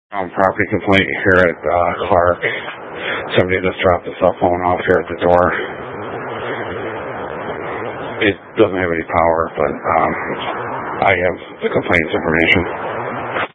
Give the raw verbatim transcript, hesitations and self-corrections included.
Um, property complaint here at uh, Clark. Somebody just dropped a cell phone off here at the door. It doesn't have any power, but um, I have the complaints information.